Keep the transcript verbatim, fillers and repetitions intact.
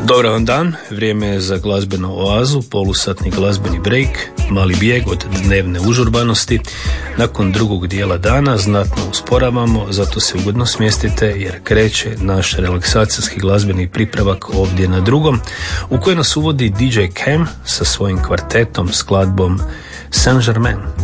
Dobar vam dan, vrijeme je za glazbenu oazu, polusatni glazbeni break, mali bijeg od dnevne užurbanosti. Nakon drugog dijela dana znatno usporavamo, zato se ugodno smjestite jer kreće naš relaksacijski glazbeni pripravak ovdje na drugom, u koji nas uvodi D J Cam sa svojim kvartetom, skladbom Saint Germain.